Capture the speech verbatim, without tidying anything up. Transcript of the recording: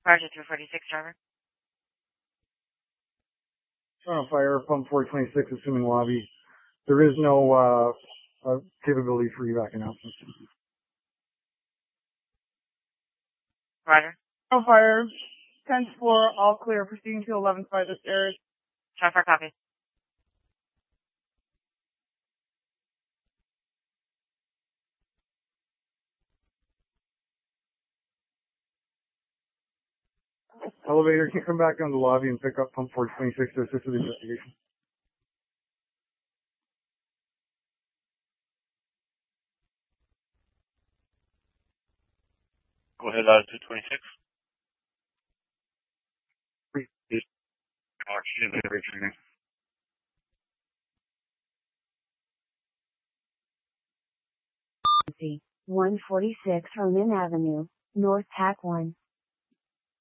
Roger, two forty-six, driver. On fire, pump four twenty-six, assuming lobby. There is no uh, uh, capability for evac announcements. Roger. On fire, tenth floor, all clear, proceeding to eleventh by the stairs. Traffic copy. Elevator, can you come back down to the lobby and pick up pump four twenty-six to assist with the investigation? Go ahead, uh, two twenty-six. Oxygen training. one forty-six Ronan Avenue, North Pack one.